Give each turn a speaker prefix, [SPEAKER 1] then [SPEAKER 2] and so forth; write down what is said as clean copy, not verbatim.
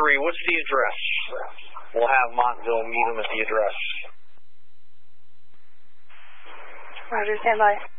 [SPEAKER 1] 3, what's the address? We'll have Montville meet him at the address.
[SPEAKER 2] Roger, stand by.